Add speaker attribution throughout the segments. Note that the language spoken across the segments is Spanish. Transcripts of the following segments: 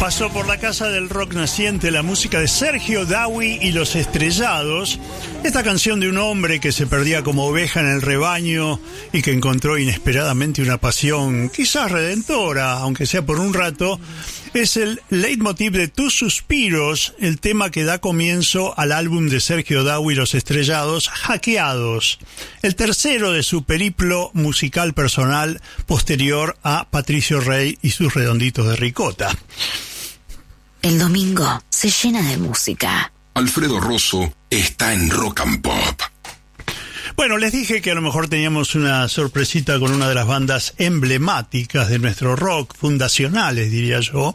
Speaker 1: Pasó por la casa del rock naciente la música de Sergio Dawi y Los Estrellados, esta canción de un hombre que se perdía como oveja en el rebaño y que encontró inesperadamente una pasión, quizás redentora, aunque sea por un rato. Es el leitmotiv de Tus Suspiros, el tema que da comienzo al álbum de Sergio Dawi y Los Estrellados, Hackeados, el tercero de su periplo musical personal posterior a Patricio Rey y sus Redonditos de Ricota.
Speaker 2: El domingo se llena de música.
Speaker 3: Alfredo Rosso está en Rock and Pop.
Speaker 1: Bueno, les dije que a lo mejor teníamos una sorpresita con una de las bandas emblemáticas de nuestro rock, fundacionales diría yo,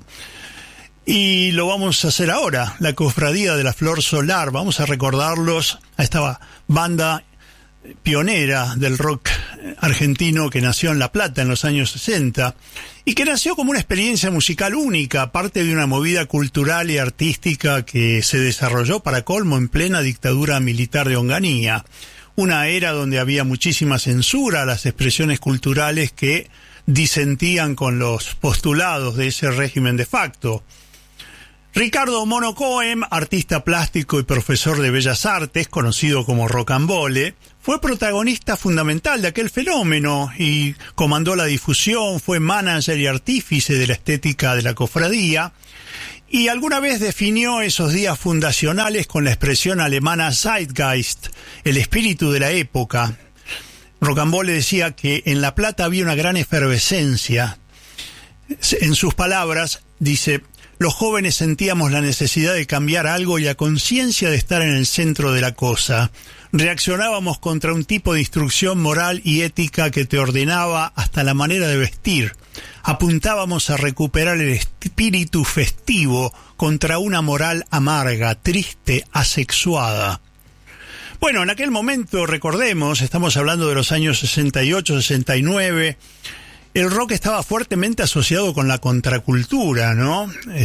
Speaker 1: y lo vamos a hacer ahora, la Cofradía de la Flor Solar. Vamos a recordarlos a esta banda pionera del rock argentino que nació en La Plata en los años 60 y que nació como una experiencia musical única, parte de una movida cultural y artística que se desarrolló para colmo en plena dictadura militar de Onganía, una era donde había muchísima censura a las expresiones culturales que disentían con los postulados de ese régimen de facto. Ricardo Mono Cohen, artista plástico y profesor de Bellas Artes, conocido como Rocambole, fue protagonista fundamental de aquel fenómeno y comandó la difusión, fue manager y artífice de la estética de la cofradía, y alguna vez definió esos días fundacionales con la expresión alemana Zeitgeist, el espíritu de la época. Rocambole decía que en La Plata había una gran efervescencia. En sus palabras, dice: los jóvenes sentíamos la necesidad de cambiar algo y la conciencia de estar en el centro de la cosa. Reaccionábamos contra un tipo de instrucción moral y ética que te ordenaba hasta la manera de vestir. Apuntábamos a recuperar el espíritu festivo contra una moral amarga, triste, asexuada. Bueno, en aquel momento, recordemos, estamos hablando de los años 68, 69, el rock estaba fuertemente asociado con la contracultura, ¿no?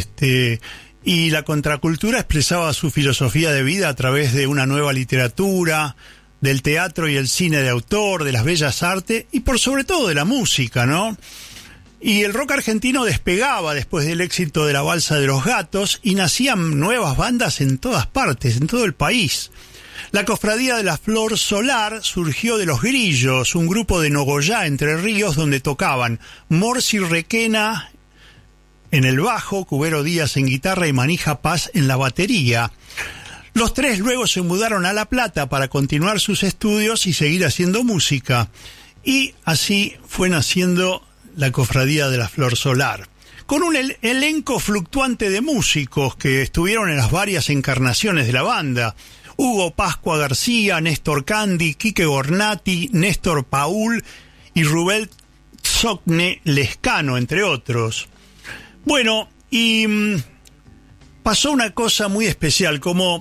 Speaker 1: Y la contracultura expresaba su filosofía de vida a través de una nueva literatura, del teatro y el cine de autor, de las bellas artes y por sobre todo de la música, ¿no? Y el rock argentino despegaba después del éxito de la Balsa de los Gatos y nacían nuevas bandas en todas partes, en todo el país. La Cofradía de la Flor Solar surgió de Los Grillos, un grupo de Nogoyá, Entre Ríos, donde tocaban Morsi Requena en el bajo, Cubero Díaz en guitarra y Manija Paz en la batería. Los tres luego se mudaron a La Plata para continuar sus estudios y seguir haciendo música. Y así fue naciendo la Cofradía de la Flor Solar, con un elenco fluctuante de músicos que estuvieron en las varias encarnaciones de la banda: Hugo Pascua García, Néstor Candi, Quique Gornati, Néstor Paul y Rubén Tzocne Lescano, entre otros. Bueno, y pasó una cosa muy especial, como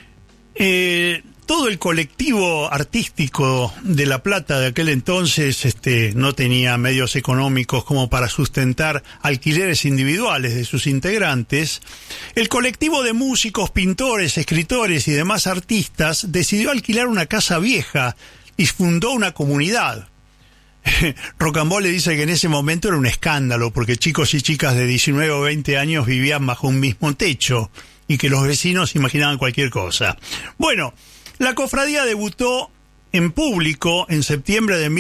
Speaker 1: todo el colectivo artístico de La Plata de aquel entonces no tenía medios económicos como para sustentar alquileres individuales de sus integrantes. El colectivo de músicos, pintores, escritores y demás artistas decidió alquilar una casa vieja y fundó una comunidad. Rocambole dice que en ese momento era un escándalo porque chicos y chicas de 19 o 20 años vivían bajo un mismo techo y que los vecinos imaginaban cualquier cosa. Bueno, la cofradía debutó en público en septiembre de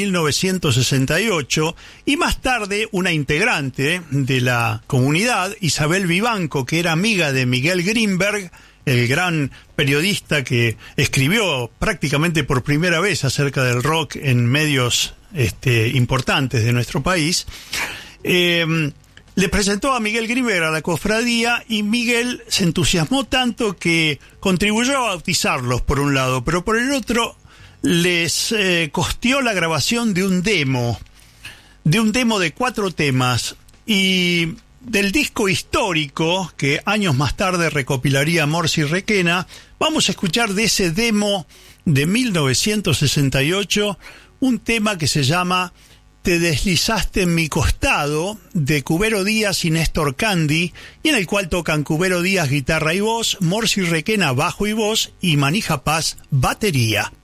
Speaker 1: 1968 y más tarde una integrante de la comunidad, Isabel Vivanco, que era amiga de Miguel Grinberg, el gran periodista que escribió prácticamente por primera vez acerca del rock en medios importantes de nuestro país, le presentó a Miguel Grinberg a la cofradía y Miguel se entusiasmó tanto que contribuyó a bautizarlos por un lado, pero por el otro les costeó la grabación de un demo de 4 temas, y del disco histórico que años más tarde recopilaría Morsi Requena, vamos a escuchar de ese demo de 1968 un tema que se llama Te deslizaste en mi costado, de Cubero Díaz y Néstor Candi, y en el cual tocan Cubero Díaz guitarra y voz, Morsi Requena bajo y voz y Manija Paz batería.